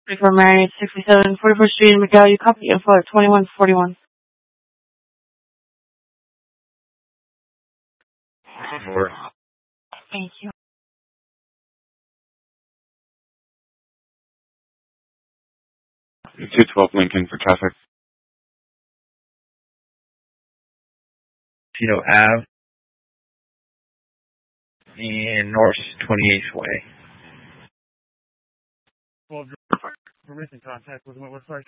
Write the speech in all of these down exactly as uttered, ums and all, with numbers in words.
twenty-four Marriott, sixty-seven forty-fourth Street in McGill. You copy info at twenty-one forty-one. Four. Thank you. two twelve Lincoln for traffic. Tito Ave and North twenty-eighth Way. twelve, we're missing contact with what it looks like.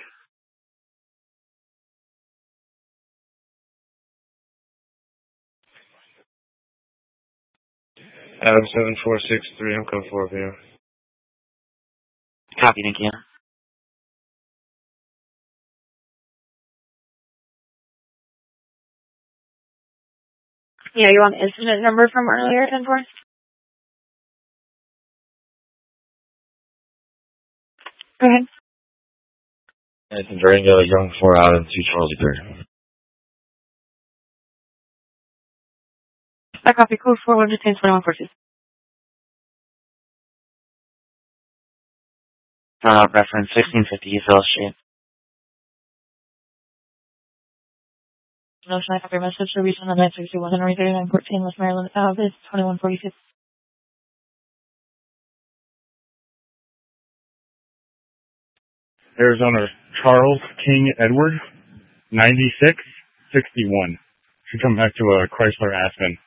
Adam seven four six three, I'm coming for you. Copy, thank you. Yeah, you want the incident number from earlier, ten four? Go ahead. It's in Durango, Young four out and two Charlie Bird. I copy code four one detain twenty-one forty-two. Uh, reference sixteen fifty East Hill Street. No, should I copy your message to reach on the nine sixty-one Henry thirty-nine fourteen West Maryland Ave, twenty-one forty-two. Arizona, Charles King Edward, ninety-six sixty-one. Should come back to a Chrysler Aspen.